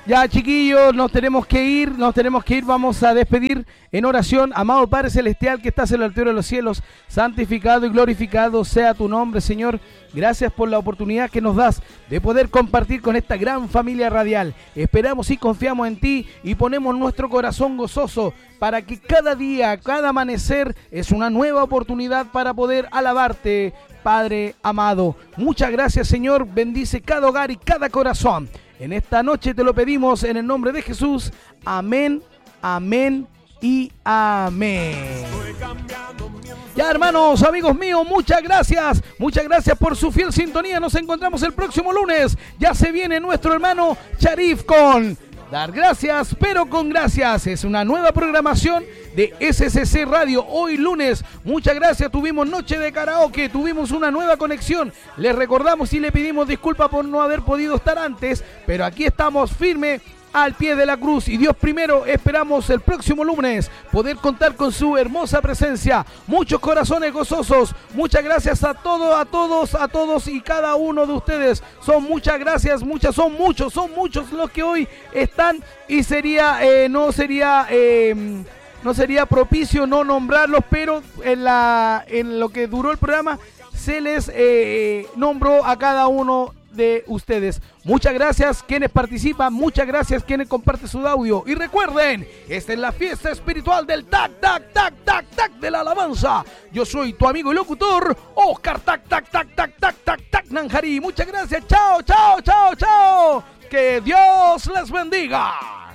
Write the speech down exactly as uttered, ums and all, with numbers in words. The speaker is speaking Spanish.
Ya, chiquillos, nos tenemos que ir, nos tenemos que ir, vamos a despedir en oración. Amado Padre Celestial que estás en la altura de los cielos, santificado y glorificado sea tu nombre, Señor. Gracias por la oportunidad que nos das de poder compartir con esta gran familia radial. Esperamos y confiamos en ti y ponemos nuestro corazón gozoso para que cada día, cada amanecer es una nueva oportunidad para poder alabarte, Padre amado. Muchas gracias, Señor. Bendice cada hogar y cada corazón. En esta noche te lo pedimos en el nombre de Jesús. Amén, amén y amén. Ya, hermanos, amigos míos, muchas gracias. Muchas gracias por su fiel sintonía. Nos encontramos el próximo lunes. Ya se viene nuestro hermano Sharif con Dar Gracias, pero con Gracias. Es una nueva programación de S S C Radio. Hoy lunes, muchas gracias. Tuvimos noche de karaoke, tuvimos una nueva conexión. Les recordamos y le pedimos disculpas por no haber podido estar antes, pero aquí estamos firmes al pie de la cruz. Y Dios primero, esperamos el próximo lunes poder contar con su hermosa presencia. Muchos corazones gozosos. Muchas gracias a todos, a todos, a todos y cada uno de ustedes. Son muchas gracias, muchas, son muchos, son muchos los que hoy están y sería, eh, no sería... Eh, No sería propicio no nombrarlos, pero en, la, en lo que duró el programa se les eh, nombró a cada uno de ustedes. Muchas gracias quienes participan, muchas gracias quienes comparten su audio. Y recuerden, esta es la fiesta espiritual del tac, tac, tac, tac, tac de la alabanza. Yo soy tu amigo y locutor, Oscar Tac, tac, tac, tac, tac, tac, tac, Nanjarí. Muchas gracias, chao, chao, chao, chao. Que Dios les bendiga.